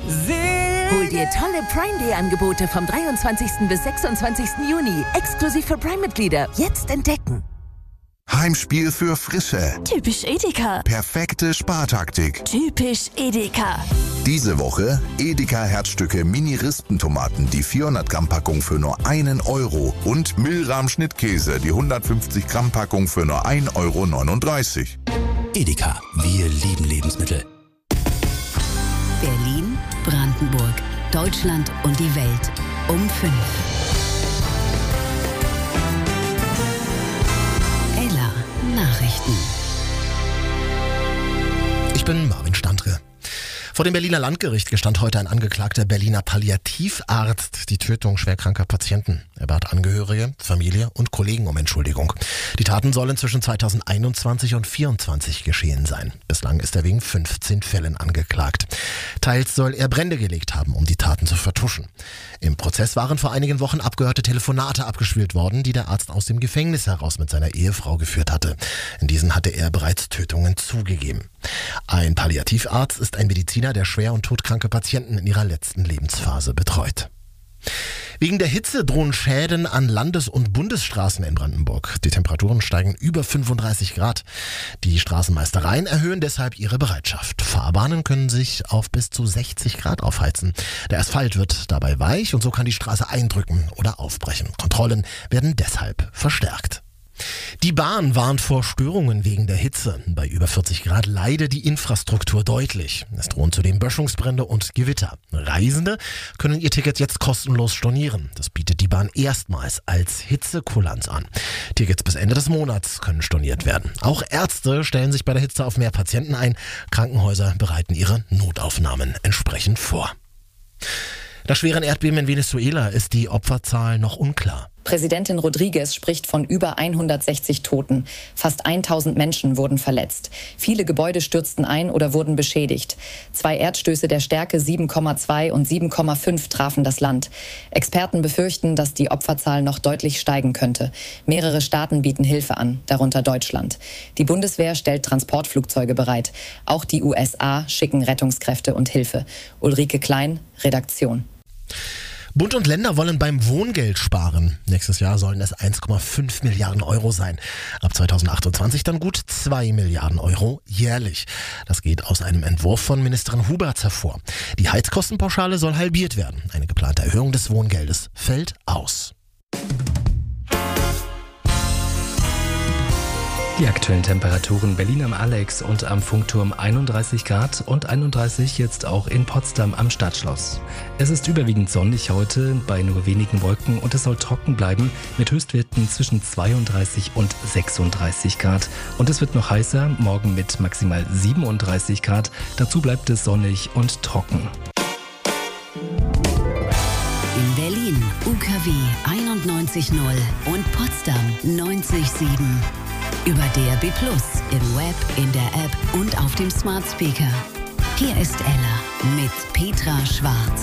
Hol dir tolle Prime Day Angebote vom 23. bis 26. Juni. Exklusiv für Prime-Mitglieder. Jetzt entdecken. Heimspiel für Frische. Typisch Edeka. Perfekte Spartaktik. Typisch Edeka. Diese Woche Edeka Herzstücke Mini-Rispentomaten, die 400 Gramm Packung für nur 1 Euro und Milram Schnittkäse, die 150 Gramm Packung für nur 1,39 Euro. Edeka, wir lieben Lebensmittel. Berlin, Brandenburg, Deutschland und die Welt um 5. Ella Nachrichten. Ich bin Marvin Standre. Vor dem Berliner Landgericht gestand heute ein angeklagter Berliner Palliativarzt die Tötung schwerkranker Patienten. Er bat Angehörige, Familie und Kollegen um Entschuldigung. Die Taten sollen zwischen 2021 und 2024 geschehen sein. Bislang ist er wegen 15 Fällen angeklagt. Teils soll er Brände gelegt haben, um die Taten zu vertuschen. Im Prozess waren vor einigen Wochen abgehörte Telefonate abgespielt worden, die der Arzt aus dem Gefängnis heraus mit seiner Ehefrau geführt hatte. In diesen hatte er bereits Tötungen zugegeben. Ein Palliativarzt ist ein Mediziner, der schwer und todkranke Patienten in ihrer letzten Lebensphase betreut. Wegen der Hitze drohen Schäden an Landes- und Bundesstraßen in Brandenburg. Die Temperaturen steigen über 35 Grad. Die Straßenmeistereien erhöhen deshalb ihre Bereitschaft. Fahrbahnen können sich auf bis zu 60 Grad aufheizen. Der Asphalt wird dabei weich und so kann die Straße eindrücken oder aufbrechen. Kontrollen werden deshalb verstärkt. Die Bahn warnt vor Störungen wegen der Hitze. Bei über 40 Grad leide die Infrastruktur deutlich. Es drohen zudem Böschungsbrände und Gewitter. Reisende können ihr Ticket jetzt kostenlos stornieren. Das bietet die Bahn erstmals als Hitzekulanz an. Tickets bis Ende des Monats können storniert werden. Auch Ärzte stellen sich bei der Hitze auf mehr Patienten ein. Krankenhäuser bereiten ihre Notaufnahmen entsprechend vor. Nach schweren Erdbeben in Venezuela ist die Opferzahl noch unklar. Präsidentin Rodriguez spricht von über 160 Toten. Fast 1000 Menschen wurden verletzt. Viele Gebäude stürzten ein oder wurden beschädigt. 2 Erdstöße der Stärke 7,2 und 7,5 trafen das Land. Experten befürchten, dass die Opferzahl noch deutlich steigen könnte. Mehrere Staaten bieten Hilfe an, darunter Deutschland. Die Bundeswehr stellt Transportflugzeuge bereit. Auch die USA schicken Rettungskräfte und Hilfe. Ulrike Klein, Redaktion. Bund und Länder wollen beim Wohngeld sparen. Nächstes Jahr sollen es 1,5 Milliarden Euro sein. Ab 2028 dann gut 2 Milliarden Euro jährlich. Das geht aus einem Entwurf von Ministerin Huberts hervor. Die Heizkostenpauschale soll halbiert werden. Eine geplante Erhöhung des Wohngeldes fällt aus. Die aktuellen Temperaturen: Berlin am Alex und am Funkturm 31 Grad und 31 jetzt auch in Potsdam am Stadtschloss. Es ist überwiegend sonnig heute, bei nur wenigen Wolken, und es soll trocken bleiben mit Höchstwerten zwischen 32 und 36 Grad. Und es wird noch heißer, morgen mit maximal 37 Grad. Dazu bleibt es sonnig und trocken. In Berlin UKW 91.0 und Potsdam 90.7. Über DAB+, im Web, in der App und auf dem Smart Speaker. Hier ist Ella mit Petra Schwarz.